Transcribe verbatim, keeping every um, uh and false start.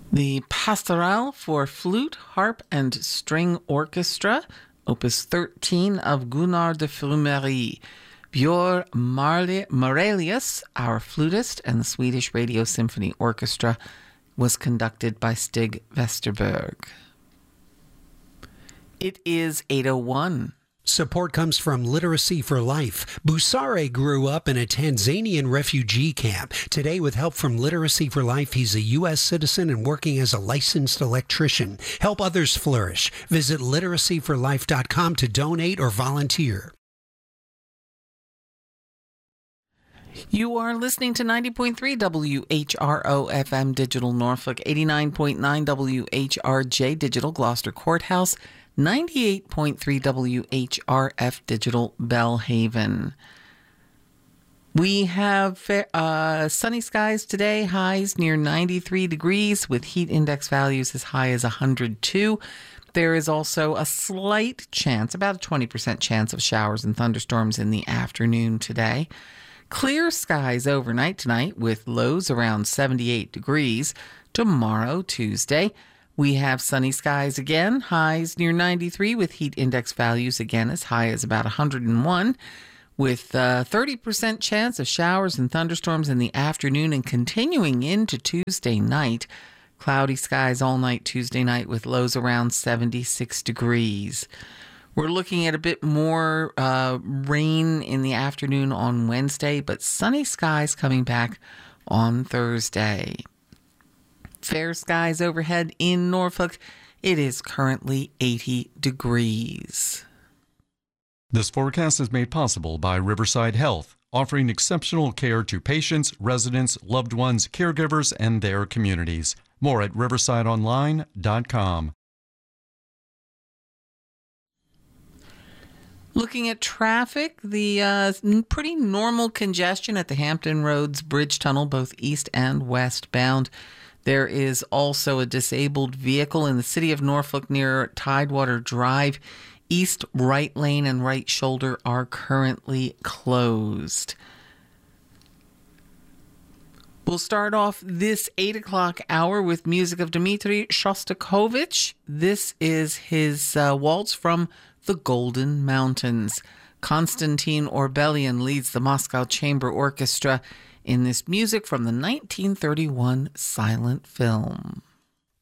The Pastorale for Flute, Harp, and String Orchestra, Opus thirteen of Gunnar de Frumerie. Björn Marle- Marelius, our flutist, and the Swedish Radio Symphony Orchestra was conducted by Stig Vesterberg. It is eight oh one. Support comes from Literacy for Life. Busare grew up in a Tanzanian refugee camp. Today, with help from Literacy for Life, he's a U S citizen and working as a licensed electrician. Help others flourish. Visit literacy for life dot com to donate or volunteer. You are listening to ninety point three W H R O F M Digital Norfolk, eighty-nine point nine W H R J Digital Gloucester Courthouse, ninety-eight point three W H R F Digital Bellhaven. We have uh, sunny skies today, highs near ninety-three degrees with heat index values as high as one hundred two. There is also a slight chance, about a twenty percent chance of showers and thunderstorms in the afternoon today. Clear skies overnight tonight with lows around seventy-eight degrees. Tomorrow, Tuesday, we have sunny skies again, highs near ninety-three with heat index values again as high as about one hundred one, with a thirty percent chance of showers and thunderstorms in the afternoon and continuing into Tuesday night. Cloudy skies all night Tuesday night with lows around seventy-six degrees. We're looking at a bit more uh, rain in the afternoon on Wednesday, but sunny skies coming back on Thursday. Fair skies overhead in Norfolk. It is currently eighty degrees. This forecast is made possible by Riverside Health, offering exceptional care to patients, residents, loved ones, caregivers, and their communities. More at riverside online dot com. Looking at traffic, the uh, pretty normal congestion at the Hampton Roads Bridge Tunnel, both east and westbound. There is also a disabled vehicle in the city of Norfolk near Tidewater Drive. East right lane and right shoulder are currently closed. We'll start off this eight o'clock hour with music of Dmitri Shostakovich. This is his uh, waltz from the Golden Mountains. Konstantin Orbelian leads the Moscow Chamber Orchestra in this music from the nineteen thirty-one silent film.